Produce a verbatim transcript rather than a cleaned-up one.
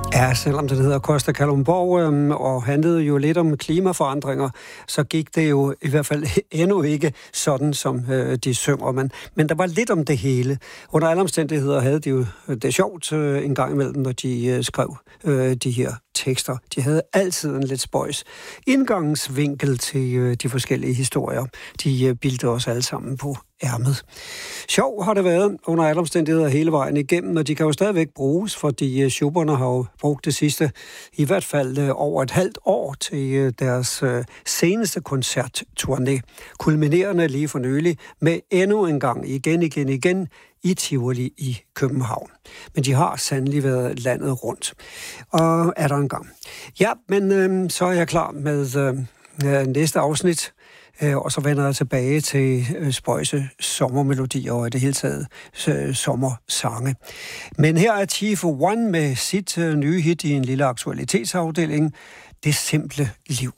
Ja, selvom det hedder Costa Kalundborg øhm, og handlede jo lidt om klimaforandringer, så gik det jo i hvert fald endnu ikke sådan, som øh, de synger. Men, men der var lidt om det hele. Under alle omstændigheder havde de jo det sjovt øh, en gang imellem, når de øh, skrev øh, de her tekster. De havde altid en lidt spøjs indgangsvinkel til øh, de forskellige historier. De øh, bildte os alle sammen på ærmet. Sjov har det været under alle omstændigheder hele vejen igennem, og de kan jo stadigvæk bruges, fordi øh, Schuberne har jo brugt det sidste, i hvert fald øh, over et halvt år til øh, deres øh, seneste koncertturné, kulminerende lige for nylig med endnu en gang, igen, igen, igen, i Tivoli i København. Men de har sandelig været landet rundt. Og er der en gang. Ja, men øh, så er jeg klar med øh, næste afsnit, øh, og så vender jeg tilbage til øh, spøjse sommermelodier og i det hele taget øh, sommersange. Men her er T for One med sit øh, nye hit i en lille aktualitetsafdeling, Det simple liv.